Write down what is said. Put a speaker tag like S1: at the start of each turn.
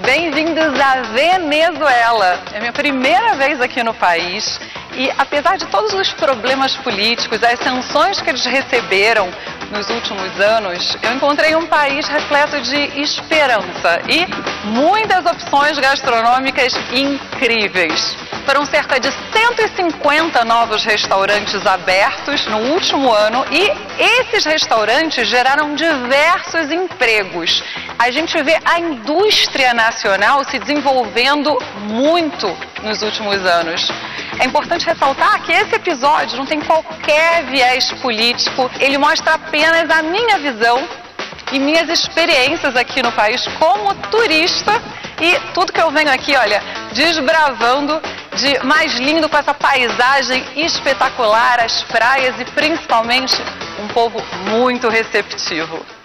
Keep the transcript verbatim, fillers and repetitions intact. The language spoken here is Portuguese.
S1: Bem-vindos à Venezuela! É a minha primeira vez aqui no país e, apesar de todos os problemas políticos, as sanções que eles receberam nos últimos anos, eu encontrei um país repleto de esperança e muitas opções gastronômicas incríveis. Foram cerca de cento e cinquenta novos restaurantes abertos no último ano e esses restaurantes geraram diversos empregos. A gente vê a indústria nacional se desenvolvendo muito nos últimos anos. É importante ressaltar que esse episódio não tem qualquer viés político, ele mostra apenas a minha visão e minhas experiências aqui no país como turista e tudo que eu venho aqui, olha, desbravando de mais lindo com essa paisagem espetacular, as praias e principalmente um povo muito receptivo.